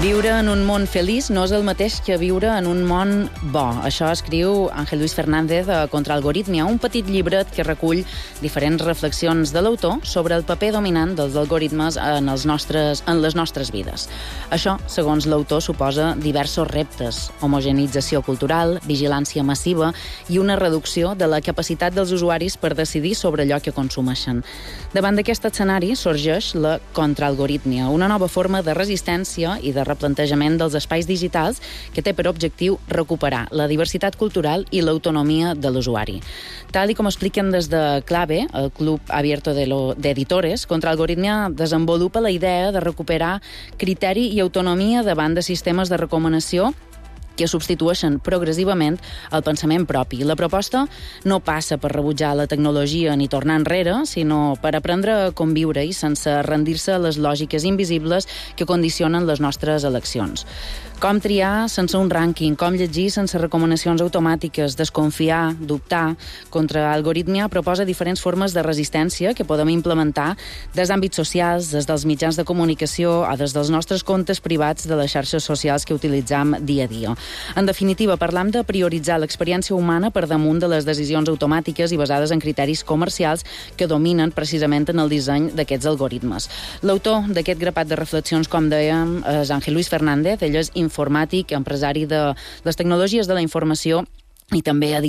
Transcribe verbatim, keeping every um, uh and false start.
Viure en un món feliç no és el mateix que viure en un món bo. Això escriu Ángel Luis Fernández a Contraalgoritmia, un petit llibret que recull diferents reflexions de l'autor sobre el paper dominant dels algoritmes en, els nostres, en les nostres vides. Això, segons l'autor, suposa diversos reptes: homogeneïtzació cultural, vigilància massiva i una reducció de la capacitat dels usuaris per decidir sobre allò que consumeixen. Davant d'aquest escenari sorgeix la Contraalgoritmia, una nova forma de resistència i de replantejament dels espais digitals que té per objectiu recuperar la diversitat cultural i l'autonomia de l'usuari. Tal i com expliquen des de Clave, el Club Abierto de, lo, de Editores, Contraalgoritmia desenvolupa la idea de recuperar criteri i autonomia davant de sistemes de recomanació que substitueixen progressivament el pensament propi. La proposta no passa per rebutjar la tecnologia ni tornar enrere, sinó per aprendre a conviure-hi sense rendir-se a les lògiques invisibles que condicionen les nostres eleccions. Com triar sense un rànquing, com llegir sense recomanacions automàtiques, desconfiar, dubtar. Contraalgoritmia proposa diferents formes de resistència que podem implementar des d'àmbits socials, des dels mitjans de comunicació o des dels nostres comptes privats de les xarxes socials que utilitzam dia a dia. En definitiva, parlam de prioritzar l'experiència humana per damunt de les decisions automàtiques i basades en criteris comercials que dominen precisament en el disseny d'aquests algoritmes. L'autor d'aquest grapat de reflexions, com dèiem, és Ángel Luis Fernández. Ell és informàtic, empresari de les tecnologies de la informació i també editor